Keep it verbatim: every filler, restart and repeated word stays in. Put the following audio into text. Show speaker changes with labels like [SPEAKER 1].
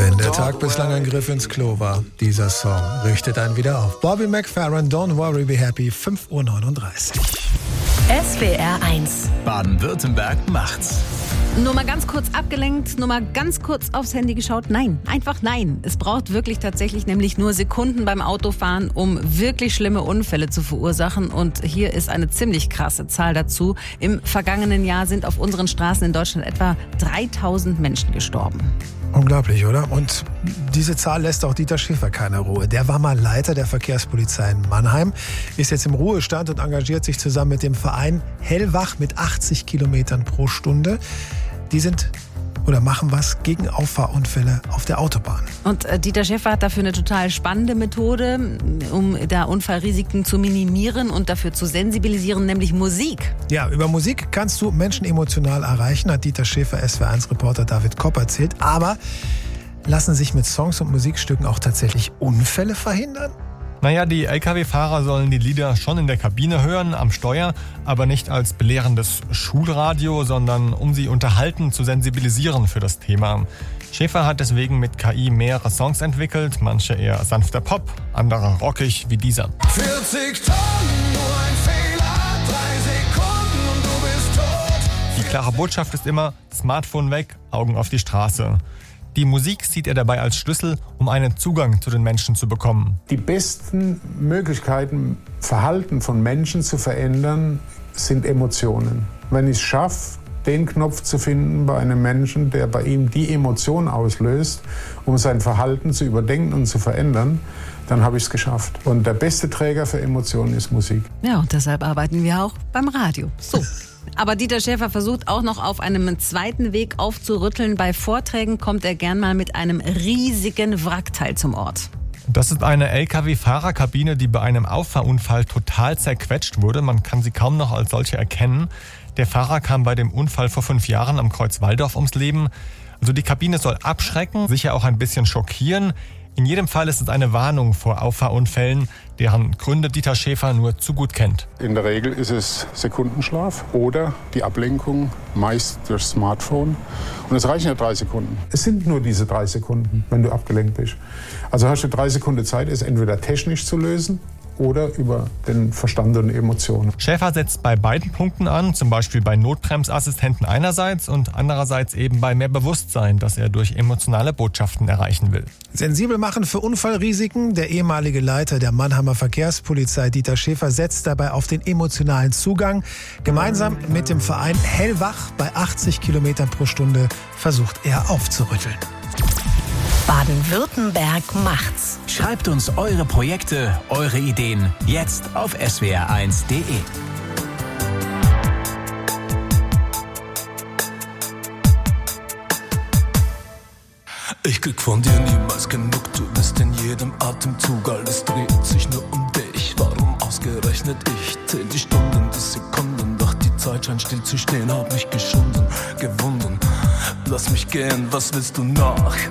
[SPEAKER 1] Wenn der Tag bislang ein Griff ins Klo war, dieser Song richtet einen wieder auf. Bobby McFerrin, Don't Worry, Be Happy, fünf Uhr neununddreißig.
[SPEAKER 2] S W R eins.
[SPEAKER 3] Baden-Württemberg macht's.
[SPEAKER 4] Nur mal ganz kurz abgelenkt, nur mal ganz kurz aufs Handy geschaut. Nein, einfach nein. Es braucht wirklich tatsächlich nämlich nur Sekunden beim Autofahren, um wirklich schlimme Unfälle zu verursachen. Und hier ist eine ziemlich krasse Zahl dazu. Im vergangenen Jahr sind auf unseren Straßen in Deutschland etwa dreitausend Menschen gestorben.
[SPEAKER 1] Unglaublich, oder? Und diese Zahl lässt auch Dieter Schäfer keine Ruhe. Der war mal Leiter der Verkehrspolizei in Mannheim, ist jetzt im Ruhestand und engagiert sich zusammen mit dem Verein Hellwach mit achtzig Kilometern pro Stunde. Die sind oder machen was gegen Auffahrunfälle auf der Autobahn.
[SPEAKER 4] Und äh, Dieter Schäfer hat dafür eine total spannende Methode, um da Unfallrisiken zu minimieren und dafür zu sensibilisieren, nämlich Musik.
[SPEAKER 1] Ja, über Musik kannst du Menschen emotional erreichen, hat Dieter Schäfer S W R eins Reporter David Kopp erzählt. Aber lassen sich mit Songs und Musikstücken auch tatsächlich Unfälle verhindern?
[SPEAKER 5] Naja, die L K W-Fahrer sollen die Lieder schon in der Kabine hören, am Steuer, aber nicht als belehrendes Schulradio, sondern um sie unterhalten zu sensibilisieren für das Thema. Schäfer hat deswegen mit K I mehrere Songs entwickelt, manche eher sanfter Pop, andere rockig wie dieser.
[SPEAKER 6] vierzig Tonnen, nur ein Fehler, drei Sekunden und du bist tot.
[SPEAKER 5] Die klare Botschaft ist immer, Smartphone weg, Augen auf die Straße. Die Musik sieht er dabei als Schlüssel, um einen Zugang zu den Menschen zu bekommen.
[SPEAKER 7] Die besten Möglichkeiten, Verhalten von Menschen zu verändern, sind Emotionen. Wenn ich es schaffe, den Knopf zu finden bei einem Menschen, der bei ihm die Emotion auslöst, um sein Verhalten zu überdenken und zu verändern, dann habe ich es geschafft. Und der beste Träger für Emotionen ist Musik.
[SPEAKER 4] Ja, und deshalb arbeiten wir auch beim Radio. So. Aber Dieter Schäfer versucht auch noch auf einem zweiten Weg aufzurütteln. Bei Vorträgen kommt er gern mal mit einem riesigen Wrackteil zum Ort.
[SPEAKER 5] Das ist eine L K W-Fahrerkabine, die bei einem Auffahrunfall total zerquetscht wurde. Man kann sie kaum noch als solche erkennen. Der Fahrer kam bei dem Unfall vor fünf Jahren am Kreuz Walldorf ums Leben. Also die Kabine soll abschrecken, sicher auch ein bisschen schockieren. In jedem Fall ist es eine Warnung vor Auffahrunfällen, deren Gründe Dieter Schäfer nur zu gut kennt.
[SPEAKER 7] In der Regel ist es Sekundenschlaf oder die Ablenkung, meist durch Smartphone. Und es reichen ja drei Sekunden. Es sind nur diese drei Sekunden, wenn du abgelenkt bist. Also hast du drei Sekunden Zeit, es entweder technisch zu lösen oder über den Verstand und Emotionen.
[SPEAKER 5] Schäfer setzt bei beiden Punkten an, zum Beispiel bei Notbremsassistenten einerseits und andererseits eben bei mehr Bewusstsein, das er durch emotionale Botschaften erreichen will.
[SPEAKER 1] Sensibel machen für Unfallrisiken. Der ehemalige Leiter der Mannheimer Verkehrspolizei Dieter Schäfer setzt dabei auf den emotionalen Zugang. Gemeinsam mit dem Verein Hellwach bei achtzig Kilometern pro Stunde versucht er aufzurütteln.
[SPEAKER 2] Baden-Württemberg macht's.
[SPEAKER 3] Schreibt uns eure Projekte, eure Ideen jetzt auf S W R eins Punkt de.
[SPEAKER 6] Ich krieg von dir niemals genug, du bist in jedem Atemzug, alles dreht sich nur um dich. Warum ausgerechnet ich? Zähl die Stunden, die Sekunden, doch die Zeit scheint still zu stehen, hab mich geschunden, gewunden. Lass mich gehen, was willst du noch?